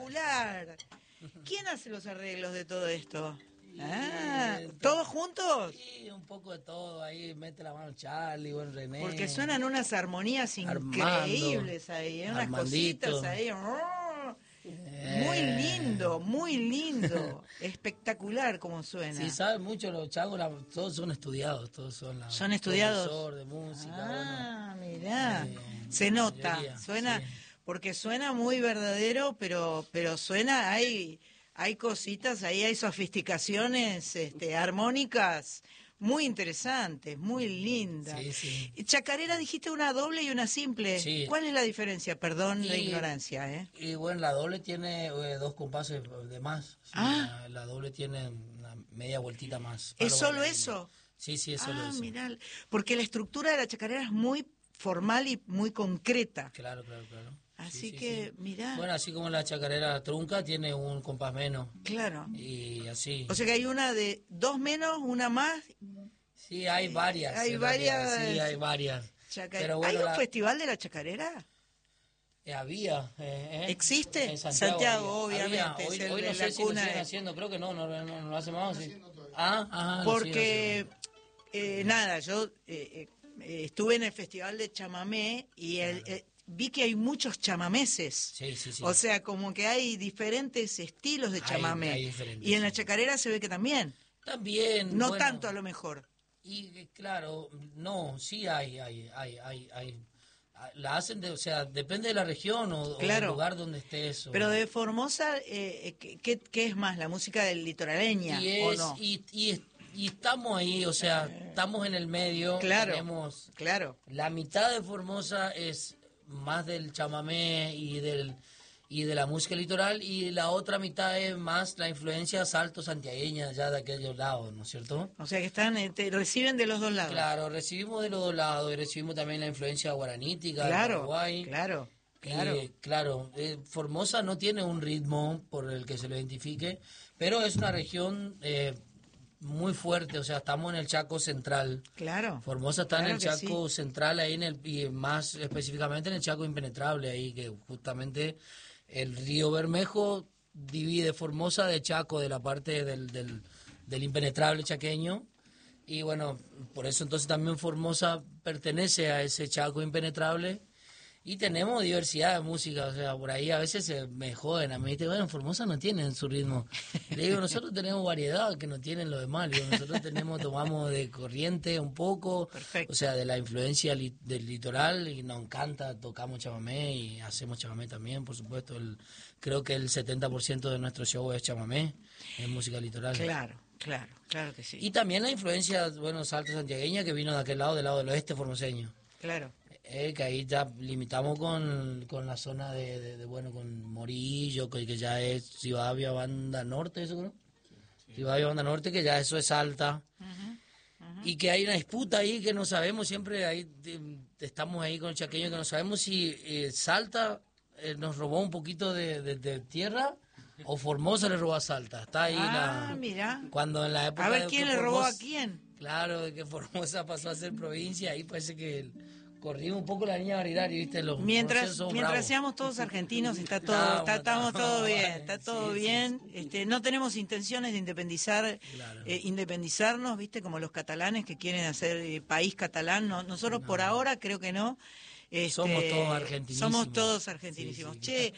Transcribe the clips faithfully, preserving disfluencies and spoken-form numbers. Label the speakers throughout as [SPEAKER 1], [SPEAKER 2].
[SPEAKER 1] espectacular. ¿Quién hace los arreglos de todo esto? Ah, ¿todos juntos?
[SPEAKER 2] Sí, un poco de todo, ahí mete la mano Charlie, bueno, René.
[SPEAKER 1] Porque suenan unas armonías increíbles
[SPEAKER 2] Armando,
[SPEAKER 1] ahí, ¿eh? Unas
[SPEAKER 2] Armandito.
[SPEAKER 1] cositas ahí. Oh, muy lindo, muy lindo. Espectacular como suena.
[SPEAKER 2] Sí, saben mucho los chavos, la- todos son estudiados, todos son la,
[SPEAKER 1] ¿Son estudiados?
[SPEAKER 2] profesor de música,
[SPEAKER 1] Ah,
[SPEAKER 2] bueno.
[SPEAKER 1] mirá.
[SPEAKER 2] Eh,
[SPEAKER 1] Se
[SPEAKER 2] la
[SPEAKER 1] nota,
[SPEAKER 2] mayoría,
[SPEAKER 1] suena,
[SPEAKER 2] sí.
[SPEAKER 1] porque suena muy verdadero, pero, pero suena, hay, hay cositas, ahí hay sofisticaciones este, armónicas muy interesantes, muy lindas.
[SPEAKER 2] Sí, sí.
[SPEAKER 1] Chacarera dijiste una doble y una simple.
[SPEAKER 2] Sí.
[SPEAKER 1] ¿Cuál es la diferencia? Perdón la
[SPEAKER 2] Y-
[SPEAKER 1] ignorancia, ¿eh?
[SPEAKER 2] Y bueno, la doble tiene eh, dos compases de más. Sí,
[SPEAKER 1] Ah.
[SPEAKER 2] la, la doble tiene una media vueltita más.
[SPEAKER 1] ¿Es
[SPEAKER 2] Palo
[SPEAKER 1] solo
[SPEAKER 2] bailarín.
[SPEAKER 1] eso?
[SPEAKER 2] Sí, sí, es solo
[SPEAKER 1] Ah,
[SPEAKER 2] eso.
[SPEAKER 1] mirá, porque la estructura de la chacarera es muy formal y muy concreta.
[SPEAKER 2] Claro, claro, claro.
[SPEAKER 1] Así
[SPEAKER 2] Sí, sí,
[SPEAKER 1] que,
[SPEAKER 2] sí.
[SPEAKER 1] mirá.
[SPEAKER 2] Bueno, así como la chacarera trunca tiene un compás menos.
[SPEAKER 1] Claro.
[SPEAKER 2] Y así.
[SPEAKER 1] O sea que hay una de dos menos, una más.
[SPEAKER 2] Sí, hay varias.
[SPEAKER 1] hay
[SPEAKER 2] en realidad,
[SPEAKER 1] varias
[SPEAKER 2] Sí, hay varias.
[SPEAKER 1] chaca-
[SPEAKER 2] Pero
[SPEAKER 1] ¿Hay
[SPEAKER 2] bueno,
[SPEAKER 1] un
[SPEAKER 2] la-
[SPEAKER 1] festival de la chacarera?
[SPEAKER 2] eh, había. eh, eh,
[SPEAKER 1] ¿Existe?
[SPEAKER 2] En Santiago,
[SPEAKER 1] Santiago,
[SPEAKER 2] había.
[SPEAKER 1] obviamente,
[SPEAKER 2] Había. Hoy,
[SPEAKER 1] es el
[SPEAKER 2] hoy
[SPEAKER 1] de
[SPEAKER 2] no
[SPEAKER 1] la
[SPEAKER 2] sé si lo
[SPEAKER 1] cuna
[SPEAKER 2] siguen
[SPEAKER 1] de-
[SPEAKER 2] haciendo. Creo que no, no, no, no lo hacemos. Sí. Ah, ajá. lo siguen
[SPEAKER 1] Porque,
[SPEAKER 2] haciendo.
[SPEAKER 1] eh, nada, yo eh, eh, estuve en el festival de chamamé y el, eh, vi que hay muchos chamameses.
[SPEAKER 2] Sí, sí, sí.
[SPEAKER 1] O sea, como que hay diferentes estilos de
[SPEAKER 2] Hay-
[SPEAKER 1] chamamé.
[SPEAKER 2] hay diferentes,
[SPEAKER 1] y en la
[SPEAKER 2] sí.
[SPEAKER 1] chacarera se ve que también.
[SPEAKER 2] También.
[SPEAKER 1] No
[SPEAKER 2] bueno,
[SPEAKER 1] tanto a lo mejor.
[SPEAKER 2] Y eh, claro, no, sí hay, hay, hay, hay, hay. Ah, La hacen, de, o sea, depende de la región o, o del
[SPEAKER 1] Claro.
[SPEAKER 2] lugar donde estés. o-
[SPEAKER 1] Pero de Formosa, eh, ¿qué, qué, qué es más? ¿La música del litoraleña
[SPEAKER 2] y
[SPEAKER 1] o
[SPEAKER 2] es,
[SPEAKER 1] no?
[SPEAKER 2] y, y, es- y estamos ahí, o sea, estamos en el medio.
[SPEAKER 1] Claro,
[SPEAKER 2] Tenemos
[SPEAKER 1] claro.
[SPEAKER 2] la mitad de Formosa es más del chamamé y del y de la música litoral, y la otra mitad es más la influencia salto santiagueña ya de aquellos lados, ¿no es cierto?
[SPEAKER 1] O sea que están, eh, te reciben de los dos lados.
[SPEAKER 2] Claro, recibimos de los dos lados y recibimos también la influencia guaranítica del
[SPEAKER 1] Claro,
[SPEAKER 2] Paraguay.
[SPEAKER 1] claro, claro.
[SPEAKER 2] Eh, claro, eh, Formosa no tiene un ritmo por el que se lo identifique, pero es una región eh, muy fuerte, o sea, estamos en el Chaco Central.
[SPEAKER 1] Claro.
[SPEAKER 2] Formosa está
[SPEAKER 1] Claro
[SPEAKER 2] en el
[SPEAKER 1] que
[SPEAKER 2] Chaco Central, ahí en el, y más específicamente en el Chaco Impenetrable, ahí que justamente el río Bermejo divide Formosa de Chaco, de la parte del, del, del impenetrable chaqueño. Y bueno, por eso entonces también Formosa pertenece a ese Chaco impenetrable. Y tenemos diversidad de música, o sea, por ahí a veces se me joden, a mí dicen, bueno, Formosa no tienen su ritmo. Le digo, nosotros tenemos variedad que no tienen los demás, le digo, nosotros tenemos, tomamos de corriente un poco,
[SPEAKER 1] Perfecto.
[SPEAKER 2] o sea, de la influencia li- del litoral, y nos encanta, tocamos chamamé y hacemos chamamé también, por supuesto, el, creo que el setenta por ciento de nuestro show es chamamé, es música litoral.
[SPEAKER 1] Claro, claro, claro que sí.
[SPEAKER 2] Y también la influencia, bueno, salto santiagueña que vino de aquel lado, del lado del oeste formoseño.
[SPEAKER 1] Claro.
[SPEAKER 2] Eh, que ahí ya limitamos con, con la zona de, de, de, bueno, con Morillo, que, que ya es Rivadavia, Banda Norte, eso creo. Rivadavia, Banda Norte, que ya eso es Salta. Y que hay una disputa ahí que no sabemos, siempre ahí eh, estamos ahí con el chaqueño, que no sabemos si eh, Salta eh, nos robó un poquito de, de, de tierra o Formosa le robó a Salta. Está ahí
[SPEAKER 1] Ah,
[SPEAKER 2] la...
[SPEAKER 1] mira.
[SPEAKER 2] Cuando en la época
[SPEAKER 1] A ver
[SPEAKER 2] de
[SPEAKER 1] quién
[SPEAKER 2] que
[SPEAKER 1] le robó a
[SPEAKER 2] Formosa-
[SPEAKER 1] quién.
[SPEAKER 2] Claro, de que Formosa pasó a ser provincia, ahí parece que el- corrimos un poco la línea Baridari, ¿viste? Los
[SPEAKER 1] Mientras,
[SPEAKER 2] formoseños son
[SPEAKER 1] mientras
[SPEAKER 2] bravos.
[SPEAKER 1] seamos todos argentinos, está todo,
[SPEAKER 2] Estamos,
[SPEAKER 1] está, estamos
[SPEAKER 2] estamos,
[SPEAKER 1] todo bien,
[SPEAKER 2] vale,
[SPEAKER 1] está todo
[SPEAKER 2] sí, sí,
[SPEAKER 1] bien. Este, no tenemos intenciones de independizar,
[SPEAKER 2] Claro.
[SPEAKER 1] eh, independizarnos, viste, como los catalanes que quieren hacer eh, país catalán. No, nosotros por ahora creo que no. Este,
[SPEAKER 2] Somos todos argentinísimos.
[SPEAKER 1] Somos todos argentinísimos.
[SPEAKER 2] Sí, sí.
[SPEAKER 1] Che,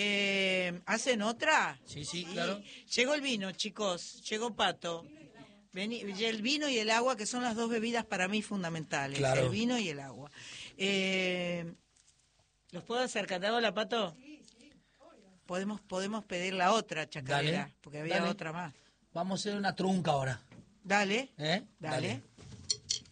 [SPEAKER 1] eh, ¿hacen otra?
[SPEAKER 2] Sí, sí, claro.
[SPEAKER 1] Llegó el vino, chicos, llegó Pato. Vení- y el vino y el agua, que son las dos bebidas para mí fundamentales.
[SPEAKER 2] Claro.
[SPEAKER 1] El vino y el agua. Eh, ¿Los puedo acercar? ¿Te hago la Pato? Podemos, podemos pedir la otra chacarera,
[SPEAKER 2] Dale,
[SPEAKER 1] porque había
[SPEAKER 2] dale.
[SPEAKER 1] otra más.
[SPEAKER 2] Vamos a hacer una trunca ahora.
[SPEAKER 1] Dale,
[SPEAKER 2] ¿Eh?
[SPEAKER 1] dale.
[SPEAKER 2] Dale.